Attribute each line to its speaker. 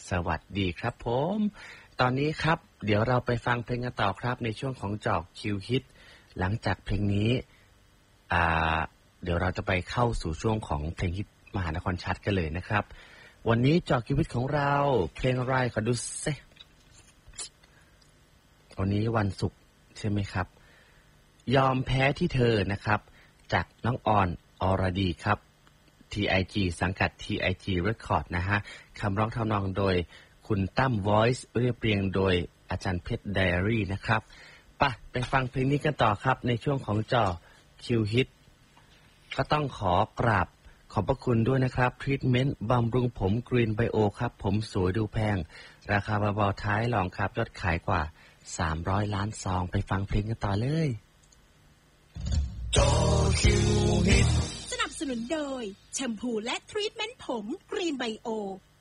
Speaker 1: สวัสดีครับผมตอนนี้ครับเดี๋ยวเราไปฟังเพลงกันต่อครับในช่วงของจอกคิวฮิตหลังจากเพลงนี้เดี๋ยวเราจะไปเข้าสู่ช่วงของเพลงฮิตมหานครชัดกันเลยนะครับวันนี้จอกคิวฮิตของเราเพลงอะไรขอดูซิวันนี้วันศุกร์ใช่ไหมครับยอมแพ้ที่เธอนะครับจากน้องออนอรดีครับ TIG สังกัด TIG Record นะฮะคำร้องทำนองโดยคุณตั้ม Voice เรียบเรียงโดยอาจารย์เพชร Diary นะครับไปฟังเพลงนี้กันต่อครับในช่วงของจอคิวฮิตก็ต้องขอกราบขอบพระคุณด้วยนะครับทรีทเมนต์บำรุงผมกรีนไบโอครับผมสวยดูแพงราคาเบาๆท้ายรองครับยอดขายกว่า300ล้านซองไปฟังเพลงกันต่อเลย
Speaker 2: จอคิวฮิต
Speaker 3: สนับสนุนโดยแชมพูและทรีทเมนต์ผมกรีนไบโอ